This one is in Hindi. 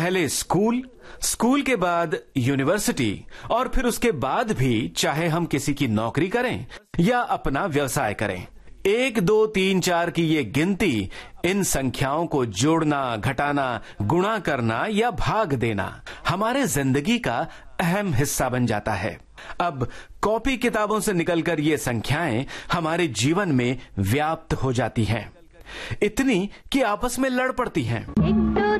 पहले स्कूल, स्कूल के बाद यूनिवर्सिटी और फिर उसके बाद भी चाहे हम किसी की नौकरी करें या अपना व्यवसाय करें, 1, 2, 3, 4 की ये गिनती, इन संख्याओं को जोड़ना, घटाना, गुणा करना या भाग देना हमारे जिंदगी का अहम हिस्सा बन जाता है। अब कॉपी किताबों से निकलकर ये संख्याएं हमारे जीवन में व्याप्त हो जाती हैं, इतनी कि आपस में लड़ पड़ती हैं।